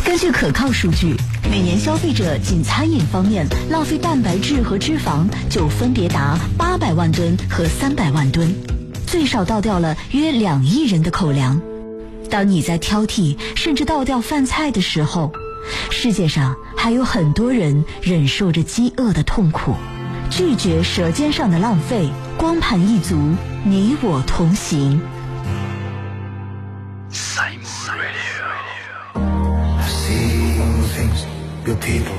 根据可靠数据，每年消费者仅餐饮方面浪费蛋白质和脂肪就分别达800万吨和300万吨，最少倒掉了约2亿人的口粮。当你在挑剔甚至倒掉饭菜的时候，世界上还有很多人忍受着饥饿的痛苦。拒绝舌尖上的浪费，光盘一族，你我同行。 I've seen things your people